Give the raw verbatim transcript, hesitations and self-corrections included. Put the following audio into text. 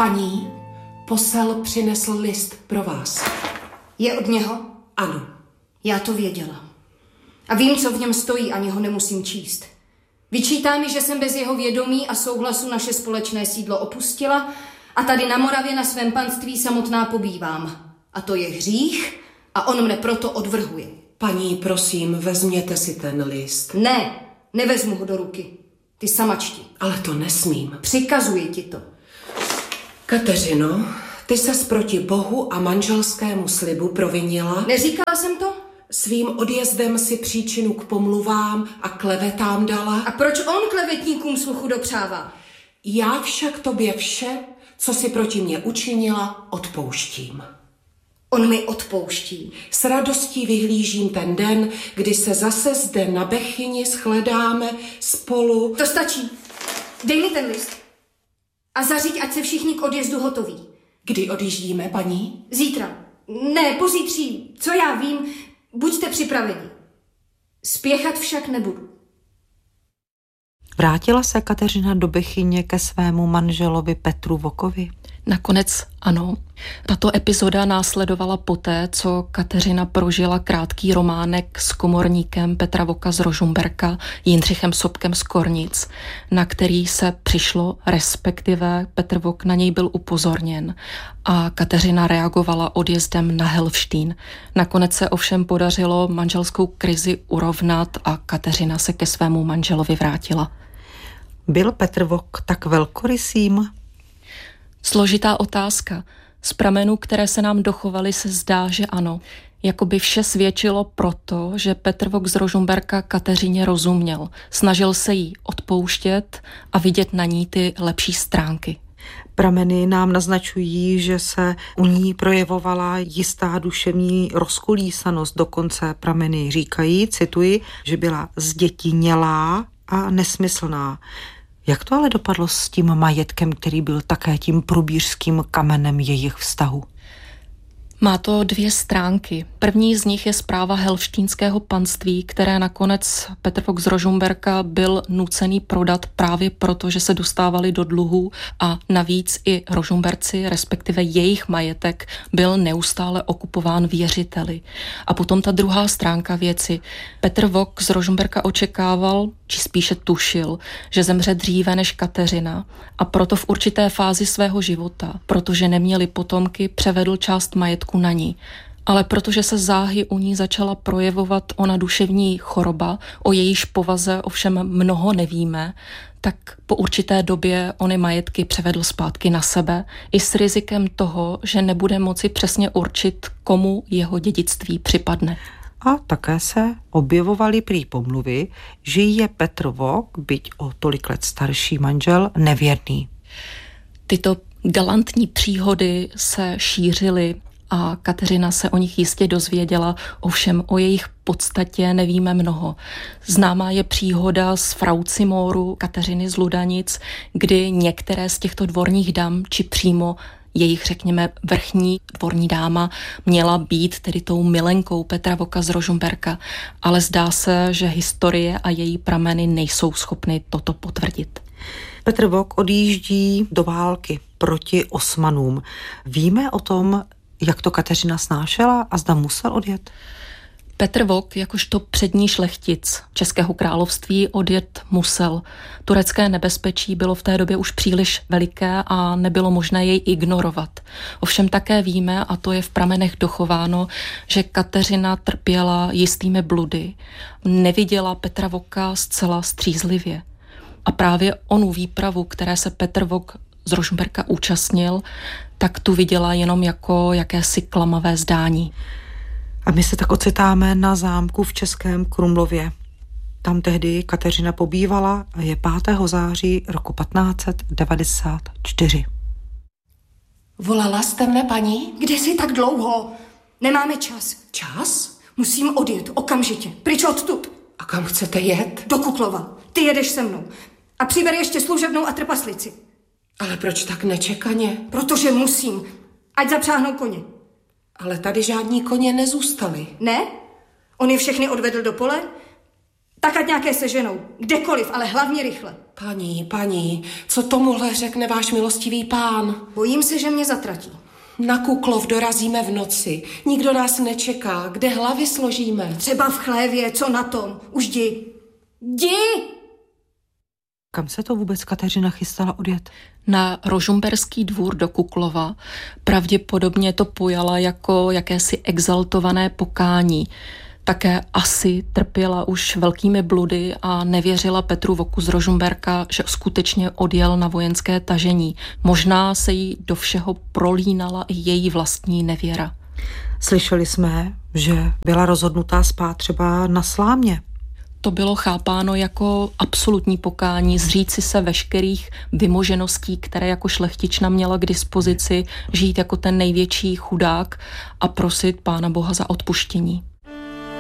Paní, posel přinesl list pro vás. Je od něho? Ano. Já to věděla. A vím, co v něm stojí, ani ho nemusím číst. Vyčítá mi, že jsem bez jeho vědomí a souhlasu naše společné sídlo opustila a tady na Moravě na svém panství samotná pobývám. A to je hřích a on mne proto odvrhuje. Paní, prosím, vezměte si ten list. Ne, nevezmu ho do ruky. Ty sama čti. Ale to nesmím. Přikazuji ti to. Kateřino, ty ses proti Bohu a manželskému slibu provinila. Neříkala jsem to? Svým odjezdem si příčinu k pomluvám a klevetám dala. A proč on klevetníkům sluchu dopřává? Já však tobě vše, co si proti mě učinila, odpouštím. On mi odpouští. S radostí vyhlížím ten den, kdy se zase zde na Bechyni shledáme spolu. To stačí. Dej mi ten list. A zařiď, ať se všichni k odjezdu hotoví. Kdy odjíždíme, paní? Zítra. Ne, pozítří. Co já vím, buďte připraveni. Spěchat však nebudu. Vrátila se Kateřina do Bechyně ke svému manželovi Petru Vokovi? Nakonec ano. Tato epizoda následovala poté, co Kateřina prožila krátký románek s komorníkem Petra Voka z Rožumberka, Jindřichem Sobkem z Kornic, na který se přišlo, respektive Petr Vok na něj byl upozorněn a Kateřina reagovala odjezdem na Helfštín. Nakonec se ovšem podařilo manželskou krizi urovnat a Kateřina se ke svému manželovi vrátila. Byl Petr Vok tak velkorysým? Složitá otázka. Z pramenů, které se nám dochovaly, se zdá, že ano. Jakoby vše svědčilo proto, že Petr Vok z Rožumberka Kateřině rozuměl. Snažil se jí odpouštět a vidět na ní ty lepší stránky. Prameny nám naznačují, že se u ní projevovala jistá duševní rozkolísanost. Dokonce prameny říkají, cituji, že byla zdětinělá a nesmyslná. Jak to ale dopadlo s tím majetkem, který byl také tím průbířským kamenem jejich vztahu? Má to dvě stránky. První z nich je správa helštínského panství, které nakonec Petr Vok z Rožumberka byl nucený prodat právě proto, že se dostávali do dluhů a navíc i Rožumberci, respektive jejich majetek, byl neustále okupován věřiteli. A potom ta druhá stránka věci. Petr Vok z Rožumberka očekával, či spíše tušil, že zemře dříve než Kateřina a proto v určité fázi svého života, protože neměli potomky, převedl část majetku na ní. Ale protože se záhy u ní začala projevovat ona duševní choroba, o jejíž povaze ovšem mnoho nevíme, tak po určité době ony majetky převedl zpátky na sebe i s rizikem toho, že nebude moci přesně určit, komu jeho dědictví připadne. A také se objevovaly prý pomluvy, že je Petr Vok, byť o tolik let starší manžel, nevěrný. Tyto galantní příhody se šířily a Kateřina se o nich jistě dozvěděla, ovšem o jejich podstatě nevíme mnoho. Známá je příhoda z Fraucimóru Kateřiny z Ludanic, kdy některé z těchto dvorních dam, či přímo jejich, řekněme, vrchní dvorní dáma měla být tedy tou milenkou Petra Voka z Rožumberka, ale zdá se, že historie a její prameny nejsou schopny toto potvrdit. Petr Vok odjíždí do války proti Osmanům. Víme o tom, jak to Kateřina snášela a zda musel odjet? Petr Vok, jakožto přední šlechtic Českého království, odjet musel. Turecké nebezpečí bylo v té době už příliš veliké a nebylo možné jej ignorovat. Ovšem také víme, a to je v pramenech dochováno, že Kateřina trpěla jistými bludy. Neviděla Petra Voka zcela střízlivě. A právě onu výpravu, které se Petr Vok z Rožumberka účastnil, tak tu viděla jenom jako jakési klamavé zdání. A my se tak ocitáme na zámku v Českém Krumlově. Tam tehdy Kateřina pobývala a je pátého září roku patnáct set devadesát čtyři. Volala jste mne, paní? Kde jsi tak dlouho? Nemáme čas. Čas? Musím odjet, okamžitě. Pryč odtud. A kam chcete jet? Do Kuklova. Ty jedeš se mnou. A přiber ještě služebnou a trpaslici. Ale proč tak nečekaně? Protože musím. Ať zapřáhnou koně. Ale tady žádní koně nezůstali. Ne? On je všechny odvedl do pole? Tak ať nějaké seženou, kdekoliv, ale hlavně rychle. Paní, paní, co tomuhle řekne váš milostivý pán? Bojím se, že mě zatratí. Na Kuklov dorazíme v noci. Nikdo nás nečeká. Kde hlavy složíme? Třeba v chlévě, co na tom? Už jdi. Jdi! Kam se to vůbec Kateřina chystala odjet? Na Rožumberský dvůr do Kuklova. Pravděpodobně to pojala jako jakési exaltované pokání. Také asi trpěla už velkými bludy a nevěřila Petru Voku z Rožumberka, že skutečně odjel na vojenské tažení. Možná se jí do všeho prolínala i její vlastní nevěra. Slyšeli jsme, že byla rozhodnutá spát třeba na slámě. To bylo chápáno jako absolutní pokání, zříci se veškerých vymožeností, které jako šlechtična měla k dispozici, žít jako ten největší chudák a prosit Pána Boha za odpuštění.